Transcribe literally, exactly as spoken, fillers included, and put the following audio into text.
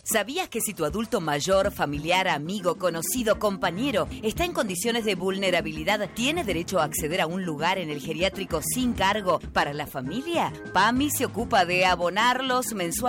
¿Sabías que si tu adulto mayor, familiar, amigo, conocido, compañero está en condiciones de vulnerabilidad, tiene derecho a acceder a un lugar en el geriátrico sin cargo para la familia? PAMI se ocupa de abonarlos mensualmente